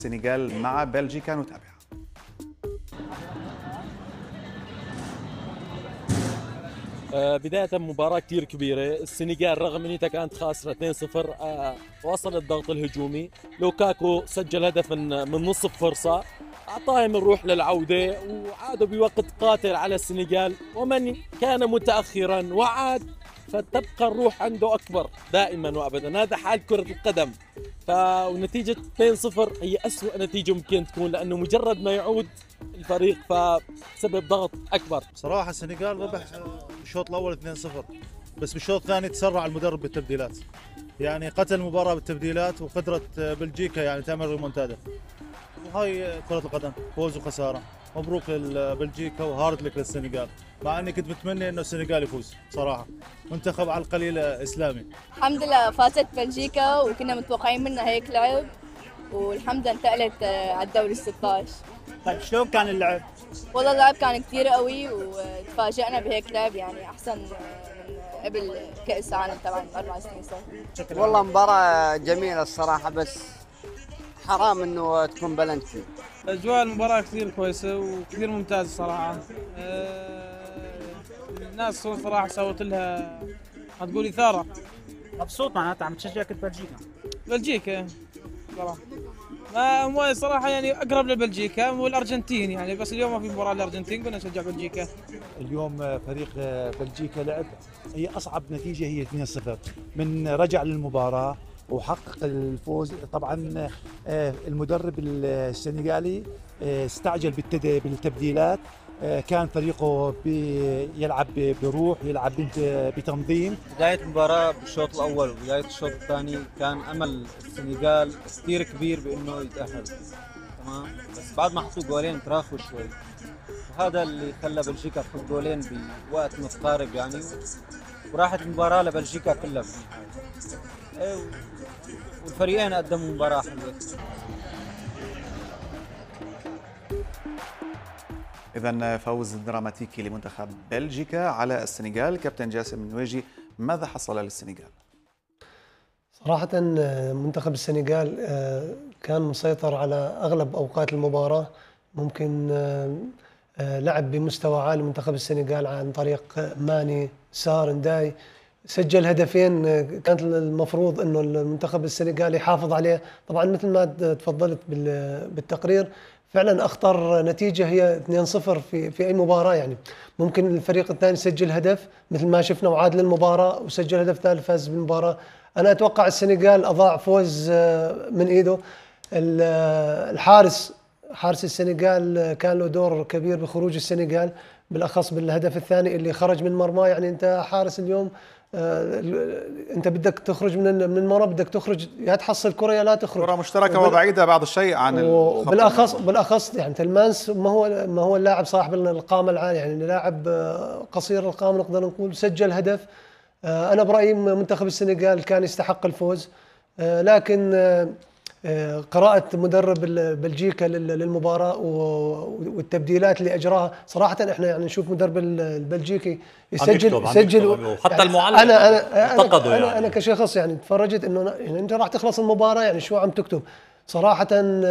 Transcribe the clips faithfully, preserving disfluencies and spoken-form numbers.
السنغال مع بلجيكا، نتابعها. بداية مباراة كتير كبيرة. السنغال رغم انها كانت خاسرة اثنين صفر واصل الضغط الهجومي. لوكاكو سجل هدف من نصف فرصة، أعطاهم الروح للعودة وعادوا بوقت قاتل على السنغال، ومن كان متأخرا وعاد فتبقى الروح عنده أكبر دائما وأبدا. هذا حال كرة القدم. فنتيجة اثنين صفر هي أسوأ نتيجة ممكن تكون، لأنه مجرد ما يعود الفريق فسبب ضغط أكبر. صراحة السنغال ربح الشوط الأول اثنين صفر، بس بالشوط الثاني تسرع المدرب بالتبديلات، يعني قتل المباراة بالتبديلات، وقدرة بلجيكا يعني تعمل ريمونتادا. وهاي كرة القدم، فوز وخسارة. مبروك لبلجيكا وهارد لك للسنغال، مع اني كنت متمنى انه السنغال يفوز صراحة. منتخب على القليل اسلامي. الحمد لله فازت بلجيكا وكنا متوقعين منها هيك لعب، والحمد لله انتقلت على الدوري ستة عشر. طيب شلون كان اللعب؟ والله اللعب كان كثير قوي وتفاجئنا بهيك لعب، يعني احسن من قبل كأس العالم تبع أربع سنين صار. والله مباراة جميلة الصراحة، بس حرام انه تكون بلنتي. اجواء المباراة كثير كويسة وكثير ممتازة صراحة. أه الناس صراحة سوت لها هتقول إثارة. مبسوط معناتها عم تشجع كنت بلجيكا؟ بلجيكا صراحة. ما صراحة يعني أقرب لبلجيكا والأرجنتين يعني، بس اليوم ما في مباراة للأرجنتين، قلنا نشجع بلجيكا. اليوم فريق بلجيكا لعب، هي أصعب نتيجة هي اثنين صفر، من رجع للمباراة وحقق الفوز. طبعا المدرب السنغالي استعجل بالتبديلات، كان فريقه يلعب بروح، يلعب بتنظيم. بداية المباراة بالشوط الأول وبداية الشوط الثاني كان أمل السنغال كثير كبير بأنه يتأهل، تمام، بس بعد ما حطوا جولين تراخوا شوي، وهذا اللي خلى بلجيكا تحط جولين بوقت متقارب يعني، وراحت المباراة لبلجيكا كلها في النهاية، والفريقين قدموا مباراة حلوة. إذن فوز دراماتيكي لمنتخب بلجيكا على السنغال. كابتن جاسم النواجي، ماذا حصل للسنغال؟ صراحة منتخب السنغال كان مسيطر على أغلب أوقات المباراة، ممكن لعب بمستوى عالي منتخب السنغال عن طريق ماني، سار، نداي، سجل هدفين كانت المفروض انه المنتخب السنغالي يحافظ عليه. طبعا مثل ما تفضلت بالتقرير، فعلا اخطر نتيجه هي اثنين صفر في في اي مباراه، يعني ممكن الفريق الثاني يسجل هدف مثل ما شفنا وعاد للمباراه وسجل هدف ثالث فاز بالمباراه. انا اتوقع السنغال اضاع فوز من ايده. الحارس حارس السنغال كان له دور كبير بخروج السنغال، بالاخص بالهدف الثاني اللي خرج من مرماه. يعني انت حارس اليوم، آه انت بدك تخرج من من المرمى، بدك تخرج يا تحصل كره يا لا تخرج. كره مشتركه وبعيده بعض الشيء عن الخط. بالاخص بالاخص يعني تلمانس ما هو ما هو اللاعب صاحب القامه العاليه، يعني لاعب قصير القامه نقدر نقول، سجل هدف. آه انا برايي منتخب السنغال كان يستحق الفوز، آه لكن آه قراءة مدرب بلجيكا للمباراة والتبديلات اللي أجراها، صراحة إحنا يعني نشوف مدرب البلجيكي يسجل يسجل وحتى يعني المعلق أنا أنا انتقدوا أنا, يعني. أنا كشخص يعني تفرجت إنه يعني أنت راح تخلص المباراة، يعني شو عم تكتب. صراحة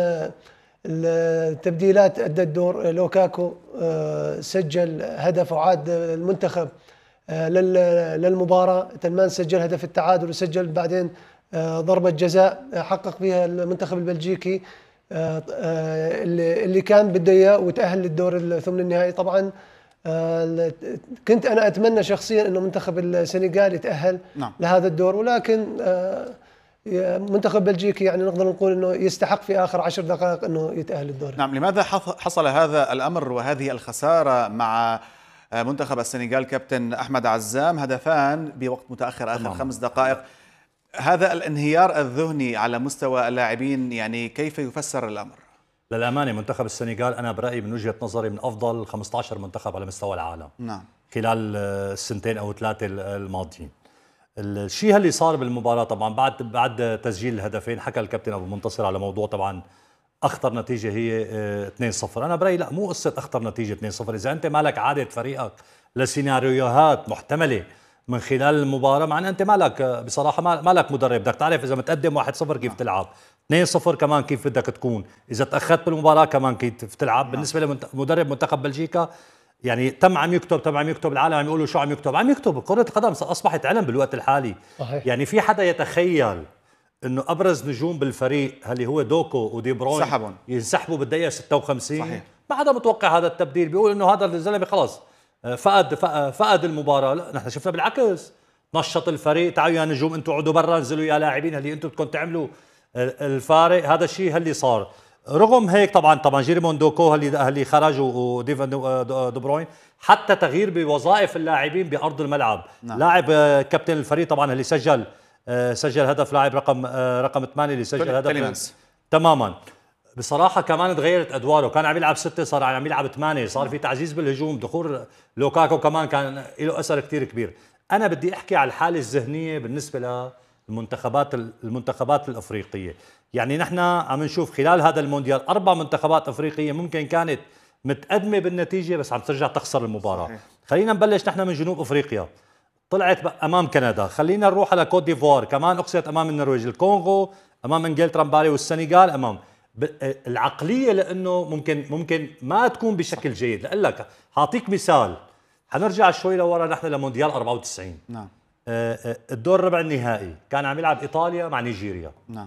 التبديلات أدت دور. لوكاكو سجل هدف وعاد المنتخب للمباراة. تلمان سجل هدف التعادل وسجل بعدين ضربة جزاء حقق فيها المنتخب البلجيكي اللي اللي كان بده اياه وتأهل للدور الثمن النهائي. طبعا كنت انا اتمنى شخصيا انه منتخب السنغال يتأهل نعم. لهذا الدور، ولكن منتخب بلجيكي يعني نقدر نقول انه يستحق في اخر عشر دقائق انه يتأهل للدور. نعم، لماذا حصل هذا الامر وهذه الخسارة مع منتخب السنغال؟ كابتن احمد عزام، هدفان بوقت متأخر اخر خمس دقائق، هذا الانهيار الذهني على مستوى اللاعبين، يعني كيف يفسر الأمر؟ للأمانة منتخب السنغال أنا برأيي من وجهة نظري من أفضل خمسة عشر منتخب على مستوى العالم. نعم. خلال السنتين أو ثلاثة الماضيين. الشيء اللي صار بالمباراة طبعا بعد بعد تسجيل الهدفين، حكى الكابتن أبو منتصر على موضوع طبعا أخطر نتيجة هي اثنين صفر. أنا برأيي لا، مو قصة أخطر نتيجة اثنين صفر، إذا أنت مالك عادة فريقك لسيناريوهات محتملة من خلال المباراه، مع ان انت مالك بصراحه مالك مدرب، بدك تعرف اذا متقدم واحد صفر كيف تلعب، اثنين صفر كمان كيف بدك تكون، اذا تاخرت بالمباراه كمان كيف تلعب. بالنسبه لمدرب منتخب بلجيكا يعني تم عم يكتب تم عم يكتب العالم عم يقولوا شو عم يكتب، عم يكتب كرة القدم اصبحت علم بالوقت الحالي. صحيح. يعني في حدا يتخيل انه ابرز نجوم بالفريق اللي هو دوكو ودي بروين سحبهم ينسحبوا بالدقيقه ستة وخمسين؟ صحيح. ما حدا متوقع هذا التبديل، بيقول انه هذا الزلمه خلص فقد فقد المباراه. لا نحن شفنا بالعكس، نشط الفريق، تعالوا يا نجوم انتم اقعدوا برا، انزلوا يا لاعبين اللي انتم بدكم تعملوا الفارق. هذا الشيء اللي صار. رغم هيك طبعا طبعا جيريمون دوكو اللي اللي خرج وديفن دي بروين، حتى تغيير بوظائف اللاعبين بارض الملعب. نعم. لاعب كابتن الفريق طبعا اللي سجل سجل هدف، لاعب رقم رقم ثمانية اللي سجل هدف تليمانس. تماما. بصراحه كمان تغيرت ادواره، كان عم يلعب ستة صار عم يلعب ثمانية، صار في تعزيز بالهجوم، دخول لوكاكو كمان كان له اثر كثير كبير. انا بدي احكي على الحاله الذهنيه بالنسبه للمنتخبات المنتخبات الافريقيه. يعني نحن عم نشوف خلال هذا المونديال اربع منتخبات افريقيه ممكن كانت متقدمه بالنتيجه بس عم ترجع تخسر المباراه. صحيح. خلينا نبلش نحن من جنوب افريقيا، طلعت امام كندا، خلينا نروح على كوت ديفوار، كمان اقصيت امام النرويج، الكونغو امام انجلترا امبارح، والسنغال امام. العقليه لانه ممكن ممكن ما تكون بشكل جيد. لأقول لك حاعطيك مثال، حنرجع شوي لورا نحن لمونديال أربعة وتسعين. نعم. الدور ربع النهائي كان عم يلعب ايطاليا مع نيجيريا. نعم.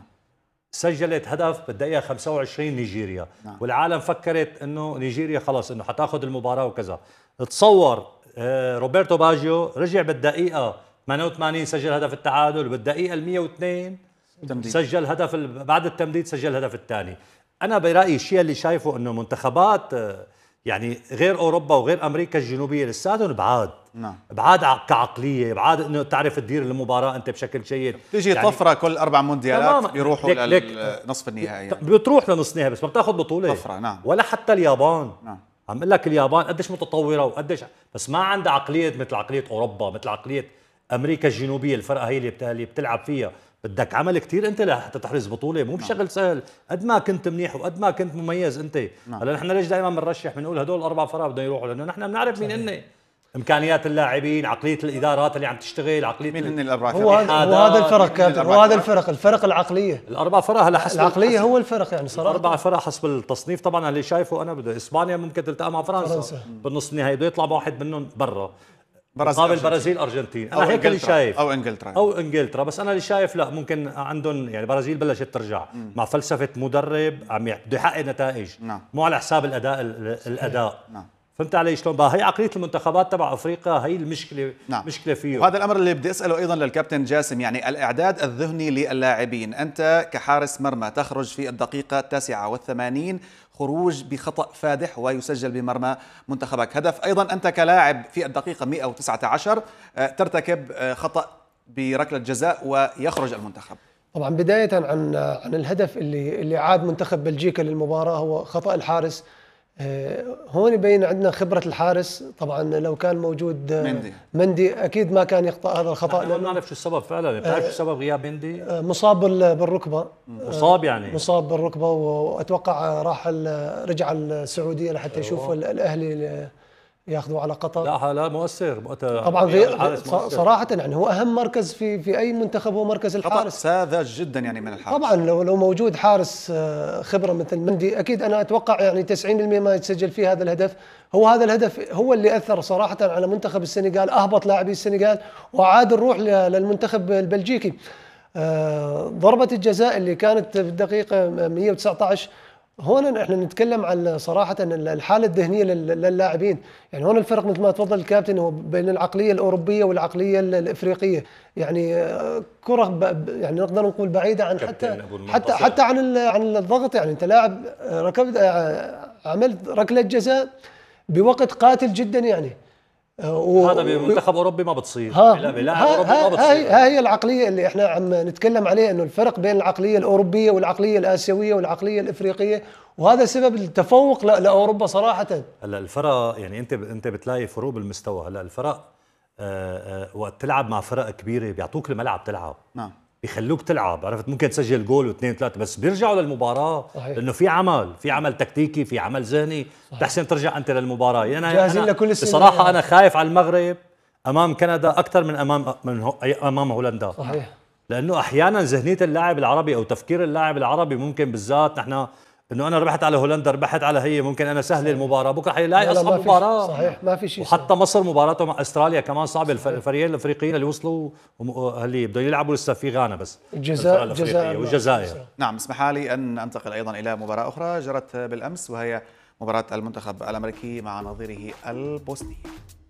سجلت هدف بالدقيقه خمسة وعشرين نيجيريا. نعم. والعالم فكرت انه نيجيريا خلص انه حتاخذ المباراه وكذا. تصور روبرتو باجيو رجع بالدقيقه ثمانية وثمانين سجل هدف التعادل، وبالدقيقه مئة واثنين تمديد. سجل هدف بعد التمديد سجل الهدف الثاني. انا برايي الشيء اللي شايفه انه منتخبات يعني غير اوروبا وغير امريكا الجنوبيه لساتهم بعاد. نعم. بعاد كعقليه، بعاد انه تعرف تدير المباراه انت بشكل جيد. تيجي يعني طفره كل اربع مونديالات بيروحوا للنصف النهائي. يعني. بتروح لنصف النهائي بس ما بتاخذ بطوله. طفره. نعم. ولا حتى اليابان. نعم. عم اقول لك اليابان قديش متطوره وقديش، بس ما عندها عقليه مثل عقليه اوروبا، مثل عقليه امريكا الجنوبيه. الفرقه هي اللي بتلعب فيها بدك عمل كثير انت لحتى تحرز بطوله، مو بشغل سهل. قد ما كنت منيح وقد ما كنت مميز انت. هلا نحن ليش دائما بنرشح بنقول هدول الاربع فرق بدهم يروحوا؟ لانه نحن بنعرف مين هن، امكانيات اللاعبين، عقليه الادارات اللي عم تشتغل، عقليه مين هن الاربع فرق. هو هذا الفرق كابتن، هو هذا الفرق الفرق العقليه. الاربع فرق هلا حسب العقليه هو الفرق يعني صراحه. الاربع فرق حسب التصنيف طبعا اللي شايفه انا. بده اسبانيا ممكن تلتقى مع فرنسا, فرنسا. بالنص النهائي، بده يطلع واحد منهم برا مقابل البرازيل ارجنتين. انا هيك اللي شايف، او انجلترا او انجلترا. بس انا اللي شايف لا، ممكن عندهم يعني البرازيل بلشت ترجع مم. مع فلسفه مدرب عم بده يحقق نتائج. نعم. مو على حساب الاداء الاداء. نعم. فهمت علي شلون؟ بقى هي عقليه المنتخبات تبع افريقيا هي المشكله. نعم. مشكله فيه. وهذا الامر اللي بدي اساله ايضا للكابتن جاسم، يعني الاعداد الذهني للاعبين. انت كحارس مرمى تخرج في الدقيقه التاسعة والثمانين خروج بخطأ فادح ويسجل بمرمى منتخبك هدف. أيضا أنت كلاعب في الدقيقة مئة وتسعة عشر ترتكب خطأ بركلة جزاء ويخرج المنتخب. طبعا بداية عن عن الهدف اللي اللي عاد منتخب بلجيكا للمباراة، هو خطأ الحارس. هون يبين عندنا خبرة الحارس. طبعا لو كان موجود مندي, مندي أكيد ما كان يخطأ هذا الخطأ. ما نعرف شو السبب فعلا. بتعرف شو سبب غياب مندي؟ مصاب بالركبة. مصاب يعني مصاب بالركبة، وأتوقع راح رجع السعودية لحتى يشوف الأهلي ياخذوا على قطر. لا لا مؤثر طبعا. غير صراحة يعني هو أهم مركز في في أي منتخب هو مركز الحارس. ساذج جدا يعني من الحارس. طبعا لو لو موجود حارس خبرة مثل مندي أكيد أنا أتوقع يعني تسعين بالمئة ما يتسجل فيه هذا الهدف. هو هذا الهدف هو اللي أثر صراحة على منتخب السنغال، أهبط لاعبي السنغال وعاد الروح للمنتخب البلجيكي. ضربة الجزاء اللي كانت في الدقيقة مئة وتسعة عشر، هون احنا نتكلم عن صراحه الحاله الذهنيه للاعبين. يعني هون الفرق مثل ما تفضل الكابتن هو بين العقليه الاوروبيه والعقليه الافريقيه. يعني كره يعني نقدر نقول بعيده عن حتى حتى حتى عن عن الضغط. يعني انت لاعب ركبت عملت ركله جزاء بوقت قاتل جدا يعني. هذا بمنتخب اوروبي ما بتصير. بلاعب اوروبي ما بتصير. هاي هي العقليه اللي احنا عم نتكلم عليه، انه الفرق بين العقليه الاوروبيه والعقليه الاسيويه والعقليه الافريقيه، وهذا سبب التفوق لاوروبا صراحه. هلا الفرق يعني انت انت بتلاقي فروق بالمستوى. هلا الفرق آآ آآ وقت تلعب مع فرق كبيره بيعطوك الملعب تلعب. نعم. بيخلوك تلعب، عرفت؟ ممكن تسجل جول واثنين ثلاثه بس بيرجعوا للمباراه. صحيح. لانه في عمل في عمل تكتيكي، في عمل ذهني، بتحسن ترجع انت للمباراه. يعني جاهزين لكل السنين. بصراحه انا خايف على المغرب. امام كندا اكثر من امام من امام هولندا. صحيح. لانه احيانا ذهنيه اللاعب العربي او تفكير اللاعب العربي ممكن بالذات نحن انه انا ربحت على هولندا ربحت على هي ممكن انا سهله المباراه بكره حيلاقي اصعب مباراه. صحيح ما في شيء. وحتى مصر مباراته مع استراليا كمان صعبه. الفريقين الافريقيين اللي وصلوا اللي بدهم يلعبوا لسه في غانا بس الجزائر الجزائر والجزائر. نعم اسمح لي ان انتقل ايضا الى مباراه اخرى جرت بالامس وهي مباراه المنتخب الامريكي مع نظيره البوسني.